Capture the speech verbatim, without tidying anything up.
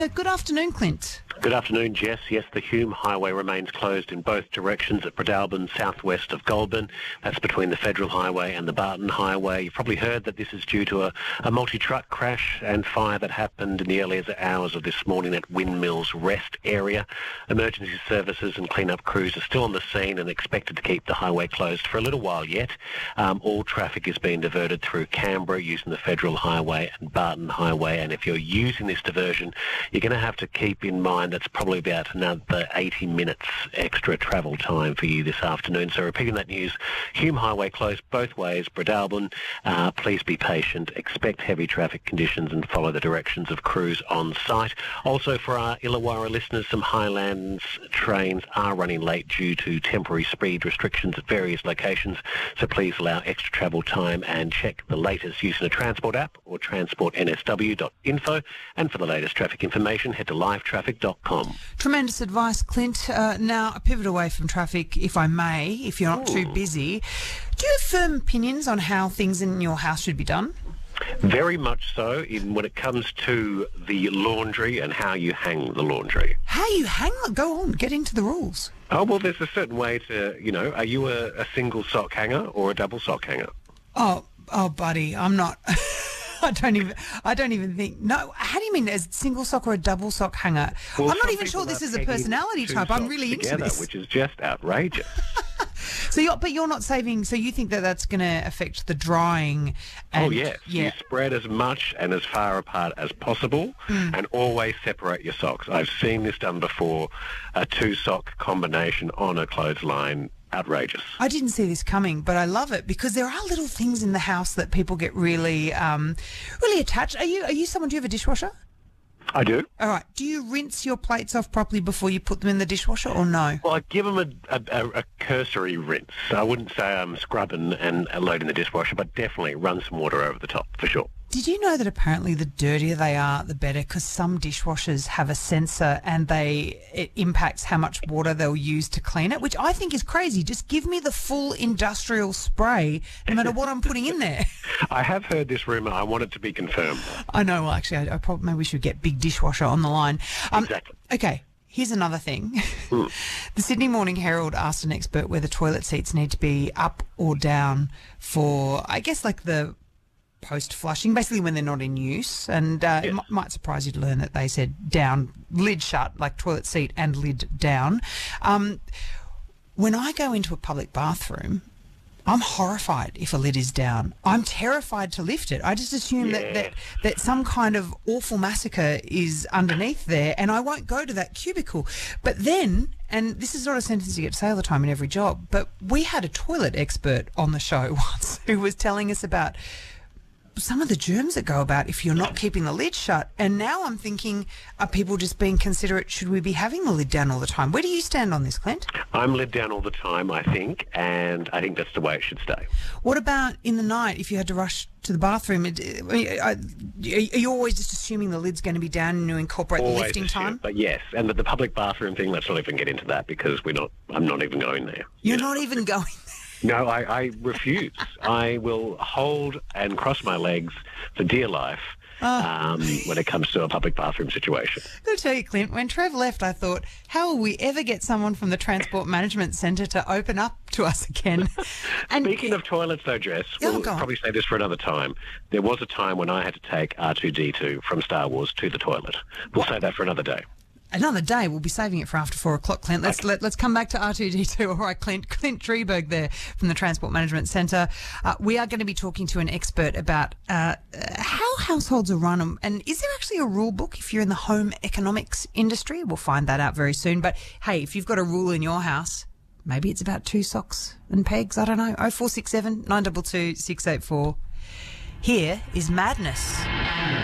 Uh, Good afternoon, Clint. Good afternoon, Jess. Yes, the Hume Highway remains closed in both directions at Bredelburn, southwest of Goulburn. That's between the Federal Highway and the Barton Highway. You've probably heard that this is due to a, a multi-truck crash and fire that happened in the earlier hours of this morning at Windmills Rest area. Emergency services and clean-up crews are still on the scene and expected to keep the highway closed for a little while yet. Um, all traffic is being diverted through Canberra using the Federal Highway and Barton Highway, and if you're using this diversion, you're going to have to keep in mind that's probably about another eighty minutes extra travel time for you this afternoon. So repeating that news, Hume Highway closed both ways, Bredelburn. Uh, please be patient, expect heavy traffic conditions and follow the directions of crews on site. Also for our Illawarra listeners, some Highlands trains are running late due to temporary speed restrictions at various locations, so please allow extra travel time and check the latest using a transport app or transport n s w dot info, and for the latest traffic information head to live traffic dot com. Tremendous advice, Clint. Uh, now, a pivot away from traffic, if I may, if you're not Ooh. too busy. Do you have firm opinions on how things in your house should be done? Very much so, in when it comes to the laundry and how you hang the laundry. How you hang on? Go on, get into the rules. Oh, well, there's a certain way to, you know, are you a, a single sock hanger or a double sock hanger? Oh, oh, buddy, I'm not. I don't even. I don't even think. No. How do you mean? As a single sock or a double sock hanger? Well, I'm not some even sure people this are is a pegging personality two type. I'm socks really together, into this. which is just outrageous. So, you're, but you're not saving. So you think that that's going to affect the drying? And, oh, yes. Yeah. You spread as much and as far apart as possible, mm. and always separate your socks. I've seen this done before, a two-sock combination on a clothesline. Outrageous. I didn't see this coming, but I love it because there are little things in the house that people get really, um, really attached. Are you? Are you someone? Do you have a dishwasher? I do. All right. Do you rinse your plates off properly before you put them in the dishwasher, or no? Well, I give them a, a, a cursory rinse. I wouldn't say I'm scrubbing and loading the dishwasher, but definitely run some water over the top for sure. Did you know that apparently the dirtier they are, the better? Because some dishwashers have a sensor and they it impacts how much water they'll use to clean it, which I think is crazy. Just give me the full industrial spray, no matter what I'm putting in there. I have heard this rumour. I want it to be confirmed. I know. Well, actually, I, I probably maybe we should get Big Dishwasher on the line. Um, exactly. Okay. Here's another thing. Mm. The Sydney Morning Herald asked an expert whether toilet seats need to be up or down for, I guess, like the post-flushing, basically when they're not in use. And uh, yes. it m- might surprise you to learn that they said down, lid shut, like toilet seat and lid down. Um, when I go into a public bathroom, I'm horrified if a lid is down. I'm terrified to lift it. I just assume yes. that, that, that some kind of awful massacre is underneath there, and I won't go to that cubicle. But then, and this is not a sentence you get to say all the time in every job, but we had a toilet expert on the show once who was telling us about some of the germs that go about if you're not keeping the lid shut. And now I'm thinking, are people just being considerate? Should we be having the lid down all the time? Where do you stand on this, Clint? I'm lid down all the time, I think, and I think that's the way it should stay. What about in the night if you had to rush to the bathroom? Are you always just assuming the lid's going to be down and you incorporate Always the lifting assume, time? But yes, and the, the public bathroom thing, let's not even get into that because we're not. I'm not even going there. You're you know? not even going there? No, I, I refuse. I will hold and cross my legs for dear life oh. um, when it comes to a public bathroom situation. I've got to tell you, Clint, when Trev left, I thought, how will we ever get someone from the Transport Management Centre to open up to us again? And Speaking of toilets, though, Jess, oh, we'll probably say this for another time. There was a time when I had to take R two D two from Star Wars to the toilet. We'll what? say that for another day. Another day. We'll be saving it for after four o'clock, Clint. Let's okay. let, let's come back to R two D two. All right, Clint. Clint Treberg there from the Transport Management Centre. Uh, we are going to be talking to an expert about uh, how households are run, and is there actually a rule book if you're in the home economics industry? We'll find that out very soon. But hey, if you've got a rule in your house, maybe it's about two socks and pegs. I don't know. oh four six seven, nine two two, six eight four. Here is Madness.